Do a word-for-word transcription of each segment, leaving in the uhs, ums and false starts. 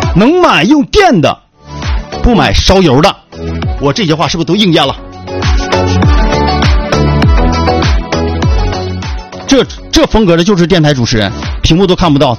能买用电的，不买烧油的。我这些话是不是都应验了？这这风格的就是电台主持人，屏幕都看不到，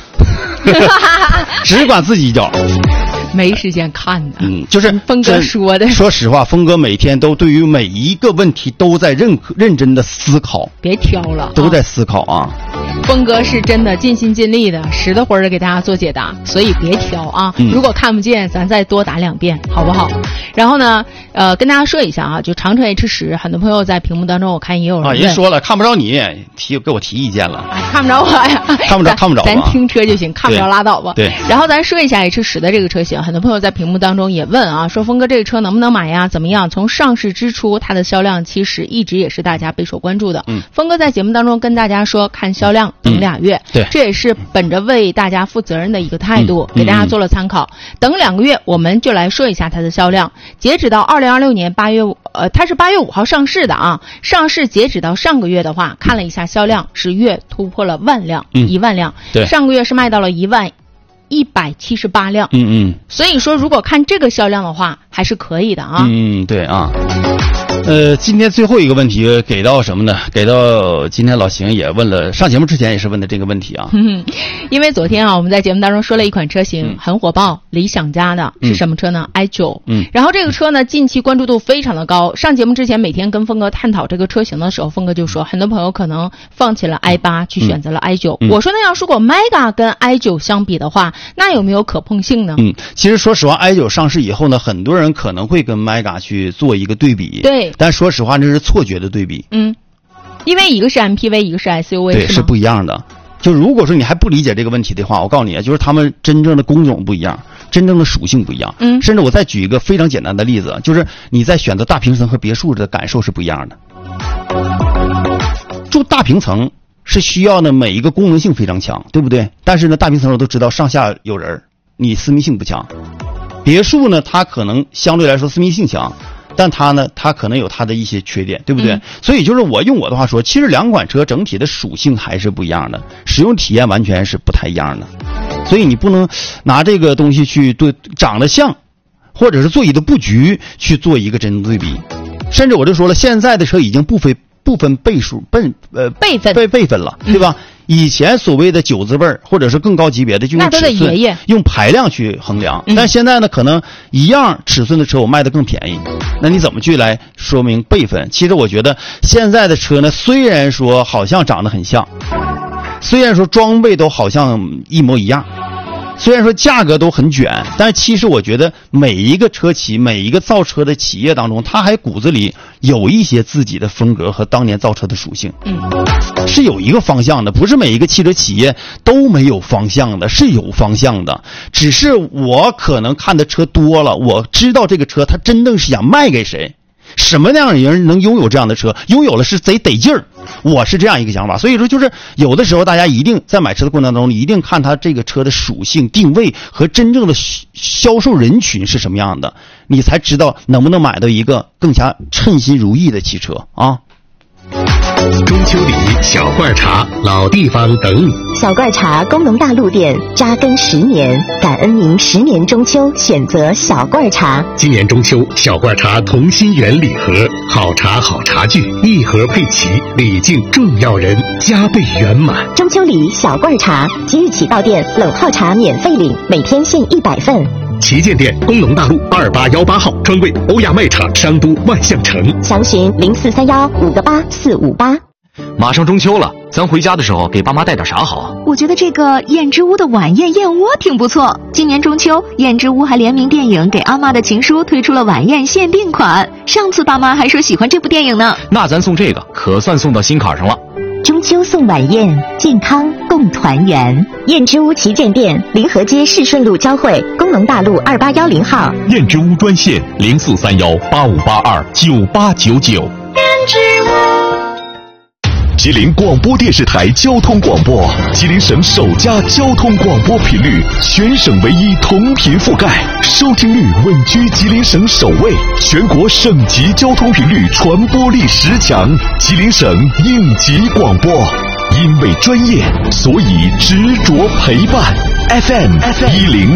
只管自己一脚。 没时间看的， 嗯，就是峰哥说的。 说实话，峰哥每天都对于每一个问题都在认认真的思考， 别挑了， 都在思考啊。 峰哥是真的尽心尽力的，实的会儿的给大家做解答，所以别挑啊。嗯、如果看不见，咱再多打两遍，好不好？然后呢，呃，跟大家说一下啊，就长城 H 十，很多朋友在屏幕当中，我看也有人问啊，人说了看不着你，提给我提意见了， 哎，看不着我呀， 看不着看不着， 咱听车就行，看不着拉倒吧。 对。 然后咱说一下 H 十的这个车型，很多朋友在屏幕当中也问啊，说峰哥这个车能不能买呀？怎么样？从上市之初，它的销量其实一直也是大家备受关注的。嗯，峰哥在节目当中跟大家说，看销量等俩月。 嗯对， 这也是本着为大家负责任的一个态度，嗯、给大家做了参考。嗯、等两个月，我们就来说一下它的销量。截止到二零二六年八月五，呃，它是八月五号上市的啊。上市截止到上个月的话，看了一下销量是月突破了万辆，嗯、一万辆。 对， 上个月是卖到了一万一百七十八辆。 嗯嗯。 所以说，如果看这个销量的话，还是可以的啊。 嗯，对啊。呃，今天最后一个问题给到什么呢？给到今天老邢也问了，上节目之前也是问的这个问题啊。 嗯，因为昨天啊，我们在节目当中说了一款车型、嗯、很火爆，理想家的是什么车呢、嗯、？i 九。嗯。然后这个车呢，近期关注度非常的高。上节目之前，每天跟峰哥探讨这个车型的时候，峰哥就说，很多朋友可能放弃了 i 八，去选择了 i 九。嗯、我说那要如果 Mega 跟 i 九相比的话，那有没有可碰性呢？ 嗯，其实说实话 ，i 九上市以后呢，很多人可能会跟 Mega 去做一个对比。 对。 但说实话，这是错觉的对比。 嗯，因为一个是 M P V， 一个是 S U V， 对， 是, 是不一样的。就如果说你还不理解这个问题的话，我告诉你，就是他们真正的工种不一样，真正的属性不一样。嗯，甚至我再举一个非常简单的例子，就是你在选择大平层和别墅的感受是不一样的。住大平层是需要呢每一个功能性非常强，对不对？但是呢，大平层我都知道上下有人，你私密性不强。别墅呢，它可能相对来说私密性强。但它呢，它可能有它的一些缺点，对不对？嗯、所以就是我用我的话说，其实两款车整体的属性还是不一样的，使用体验完全是不太一样的。所以你不能拿这个东西去对长得像，或者是座椅的布局去做一个真正对比。甚至我就说了，现在的车已经不分不分倍数辈呃辈分辈辈分了，对吧？嗯、以前所谓的九字辈或者是更高级别的，就用尺寸、 爷爷用排量去衡量。嗯、但现在呢，可能一样尺寸的车我卖的更便宜。那你怎么去来说明辈分？其实我觉得现在的车呢，虽然说好像长得很像，虽然说装备都好像一模一样，虽然说价格都很卷，但是其实我觉得每一个车企、每一个造车的企业当中，它还骨子里有一些自己的风格和当年造车的属性。嗯，是有一个方向的，不是每一个汽车企业都没有方向的，是有方向的。只是我可能看的车多了，我知道这个车它真正是想卖给谁。什么样的人能拥有这样的车？拥有了是贼得劲儿，我是这样一个想法。所以说，就是有的时候大家一定在买车的过程当中，一定看它这个车的属性、定位和真正的销售人群是什么样的，你才知道能不能买到一个更加称心如意的汽车啊。 中秋礼小罐茶，老地方等你。 小罐茶工农大陆店扎根十年，感恩您十年中秋选择小罐茶。 今年中秋，小罐茶同心圆礼盒，好茶好茶具，一盒配齐，礼敬重要人，加倍圆满。 中秋礼小罐茶，即日起到店冷泡茶免费领，每天限一百份。 旗舰店工农大路二八幺八号，专柜欧亚卖场商都万象城， 详询零四三幺五个八四五八。 马上中秋了，咱回家的时候给爸妈带点啥好啊？ 我觉得这个燕之屋的晚宴燕窝挺不错。今年中秋，燕之屋还联名电影《给阿妈的情书》推出了晚宴限定款。上次爸妈还说喜欢这部电影呢。 那咱送这个，可算送到心坎上了。 中秋送晚宴，健康共团圆。燕之屋旗舰店临河街市顺路交汇，工农大路二八幺零号。 燕之屋专线零四三幺八五八二九八九九。燕之屋。吉林广播电视台交通广播，吉林省首家交通广播频率，全省唯一同频覆盖，收听率稳居吉林省首位，全国省级交通频率传播力十强，吉林省应急广播。因为专业，所以执着陪伴。F M 一零